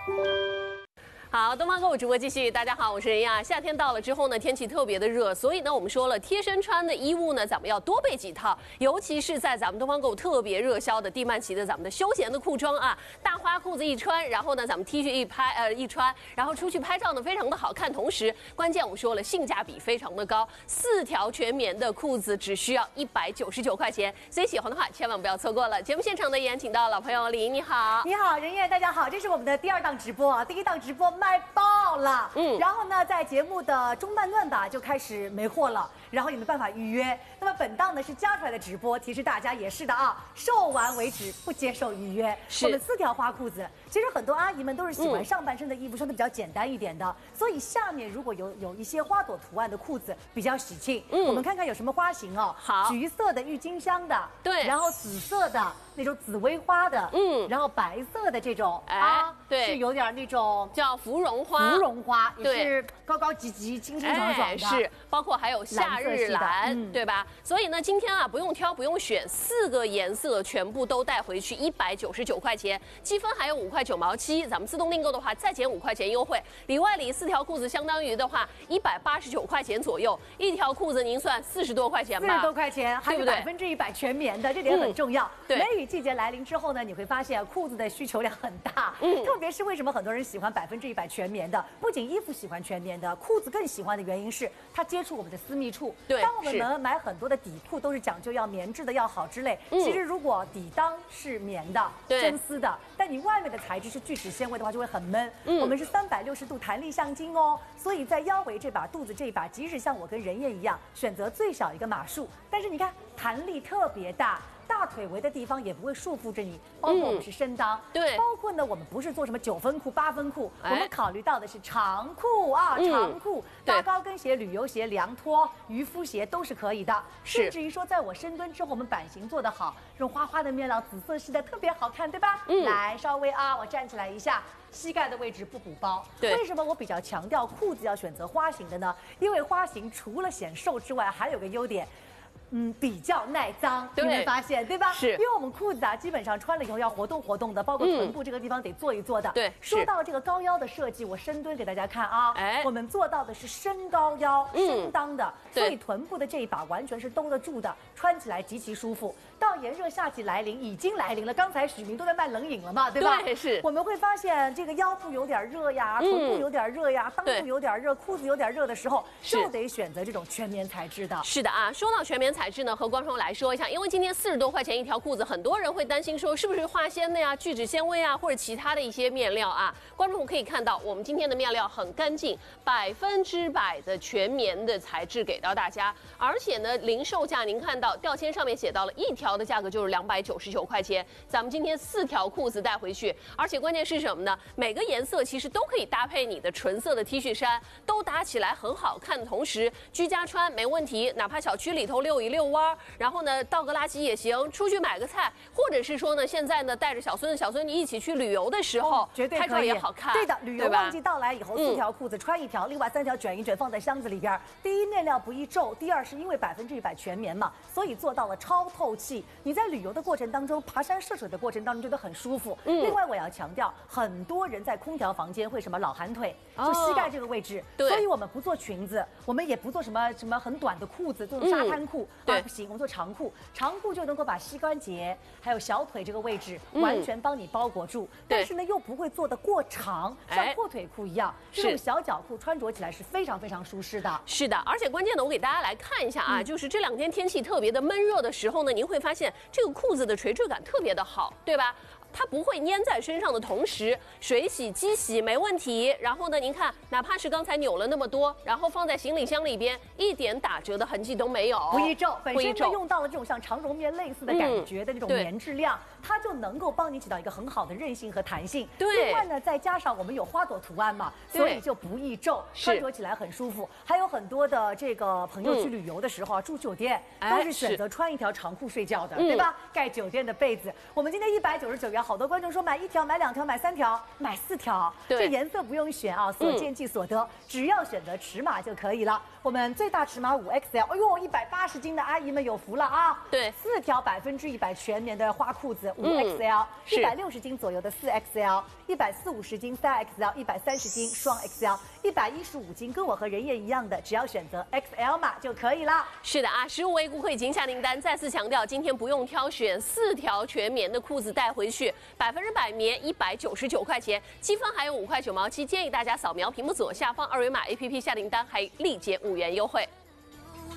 好，东方购物直播继续。大家好，我是任亚。夏天到了之后呢，天气特别的热，所以呢，我们说了，贴身穿的衣物呢，咱们要多备几套，尤其是在咱们东方购物特别热销的蒂曼奇的咱们的休闲的裤装啊，大花裤子一穿，然后呢，咱们 T 恤一穿，然后出去拍照呢，非常的好看。同时，关键我们说了，性价比非常的高，4条全棉的裤子只需要199块钱，所以喜欢的话千万不要错过了。节目现场的也请到老朋友李莹，你好， 你好，任烨，大家好，这是我们的第2档直播啊，第1档直播卖爆了，然后呢，在节目的中半段吧就开始没货了，然后也没办法预约。那么本档呢是加出来的直播，提示大家也是的啊，售完为止，不接受预约。我们4条花裤子，其实很多阿姨们都是喜欢上半身的衣服穿的比较简单一点的，所以下面如果有一些花朵图案的裤子比较喜庆。我们看看有什么花型哦。好，橘色的郁金香的，对，然后紫色的那种紫薇花的，然后白色的这种对，是有点那种叫芙蓉花， 芙蓉花也是高高级级、清清爽爽的， 是，包括还有夏日蓝，对吧？所以呢，今天啊不用挑不用选，4个颜色全部都带回去，199块钱，积分还有5块9毛7，咱们自动订购的话再减5块钱优惠，里外里4条裤子相当于的话189块钱左右，一条裤子您算40多块钱吧 ，40多块钱，还有100%全棉的，这点很重要。对，梅雨季节来临之后呢，你会发现裤子的需求量很大，特别是为什么很多人喜欢100%全棉的，不仅衣服喜欢全棉的，裤子更喜欢的原因是它接触我们的私密处。对，当我们买很多的底裤都是讲究要棉质的要好之类，其实如果底裆是棉的、真丝的，但你外面的材质是聚酯纤维的话，就会很闷。我们是360度弹力橡筋哦，所以在腰围这把、肚子这一把，即使像我跟任烨一样选择最小一个码数，但是你看弹力特别大。大腿围的地方也不会束缚着你，包括我们是身裆，对，包括呢我们不是做什么9分裤、8分裤，我们考虑到的是长裤啊，长裤搭高跟鞋、旅游鞋、凉拖、渔夫鞋都是可以的，甚至于说在我深蹲之后，我们版型做得好，这种花花的面料、紫色系的特别好看，对吧？来，稍微我站起来一下。膝盖的位置不鼓包，为什么我比较强调裤子要选择花型的呢？因为花型除了显瘦之外，还有个优点。比较耐脏，你会发现，对吧？是，因为我们裤子啊，基本上穿了以后要活动活动的，包括臀部这个地方得做一做的。对，说到这个高腰的设计，我深蹲给大家看啊，我们做到的是深高腰、深裆的，所以臀部的这一把完全是兜得住的，穿起来极其舒服。到炎热夏季来临，已经来临了，刚才许明都在卖冷饮了嘛，对吧？对，是。我们会发现这个腰部有点热呀，臀部有点热呀，裆部有点热，裤子有点热的时候，就得选择这种全棉材质的。是的啊，说到全棉材质呢，和观众来说一下，因为今天40多块钱一条裤子，很多人会担心说是不是化纤的呀、聚酯纤维啊，或者其他的一些面料啊。观众可以看到，我们今天的面料很干净，100%的全棉的材质给到大家，而且呢，零售价您看到吊签上面写到了一条的价格就是299块钱，咱们今天4条裤子带回去，而且关键是什么呢？每个颜色其实都可以搭配你的纯色的 T 恤衫，都搭起来很好看的同时，居家穿没问题，哪怕小区里头溜一溜弯。然后呢，倒个垃圾也行，出去买个菜，或者是说呢，现在呢带着小孙子你一起去旅游的时候，绝对拍照也好看。对的，旅游旺季到来以后，4条裤子穿1条，另外3条卷一卷放在箱子里边。第一，面料不易皱；第二，是因为100%全棉嘛，所以做到了超透气。你在旅游的过程当中，爬山涉水的过程当中觉得很舒服。另外我要强调，很多人在空调房间会什么老寒腿，就膝盖这个位置，所以我们不做裙子，我们也不做什么很短的裤子，这种沙滩裤不行。我们做长裤，长裤就能够把膝关节还有小腿这个位置完全帮你包裹住，但是呢又不会做得过长，像阔腿裤一样，这种小脚裤穿着起来是非常非常舒适的。是的，而且关键的，我给大家来看一下啊，就是这2天天气特别的闷热的时候呢，您会发现这个裤子的垂坠感特别的好，对吧？它不会粘在身上的同时，水洗、机洗没问题。然后呢，您看，哪怕是刚才扭了那么多，然后放在行李箱里边，一点打折的痕迹都没有，不易皱。本身呢用到了这种像长绒面类似的感觉的这种棉质量，它就能够帮你起到一个很好的韧性和弹性。对。另外呢，再加上我们有花朵图案嘛，所以就不易皱，穿着起来很舒服。还有很多的这个朋友去旅游的时候啊，住酒店都是选择穿1条长裤睡觉的，对吧？盖酒店的被子，我们今天199元。好多观众说买1条、买2条、买3条、买4条，这颜色不用选啊，所见即所得，只要选择尺码就可以了。我们最大尺码5XL，哎呦，180斤的阿姨们有福了啊！对，4条100%全棉的花裤子， 子5XL，160斤左右的4XL，140-50斤3XL，130斤双 XL，115斤跟我和人燕一样的，只要选择 XL 码就可以了。 是的啊，食物微顾客已经下订单，再次强调，今天不用挑选4条全棉的裤子带回去，100%棉199块钱，积分还有5块9毛7，建议大家扫描屏幕左下方2维码 APP 下订单，还立减5元优惠。